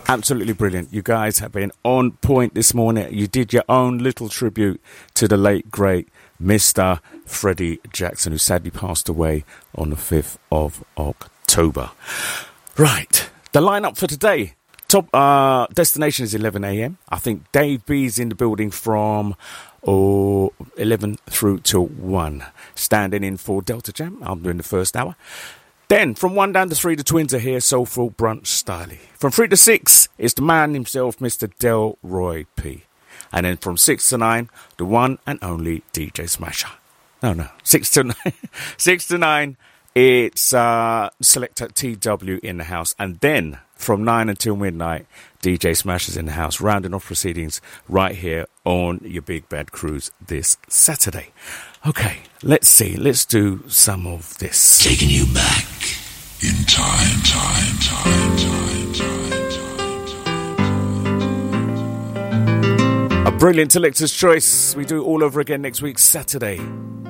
Absolutely brilliant. You guys have been on point this morning. You did your own little tribute to the late, great Mr. Freddie Jackson, who sadly passed away on the 5th of October. Right, the lineup for today. Top destination is 11 a.m. I think Dave B's in the building from 11 through till 1. Standing in for Delta Jam. I'm doing the first hour. Then, from 1 down to 3, the twins are here, Soulful Brunch Styley. From 3 to 6, it's the man himself, Mr. Delroy P. And then from 6 to 9, the one and only DJ Smasher. No, 6 to 9. 6 to 9, it's Selector TW in the house. And then, from 9 until midnight, DJ Smasher's in the house, rounding off proceedings right here on your Big Bad Cruise this Saturday. Okay, let's see. Let's do some of this. Taking you back in time. A brilliant selector's choice. We do it all over again next week, Saturday.